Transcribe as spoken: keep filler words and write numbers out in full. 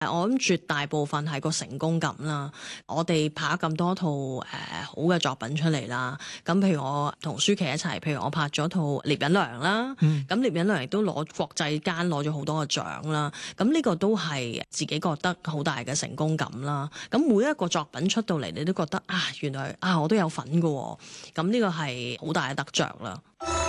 我諗絕大部分係個成功感啦。我哋拍咁多套誒、呃、好嘅作品出嚟啦。咁譬如我同舒淇一齊，譬如我拍咗套《聶隱娘》啦。咁、嗯《聶隱娘》亦都攞國際間攞咗好多個獎啦。咁呢個都係自己覺得好大嘅成功感啦。咁每一個作品出到嚟，你都覺得啊，原來啊我都有份㗎喎。咁呢個係好大嘅得着啦。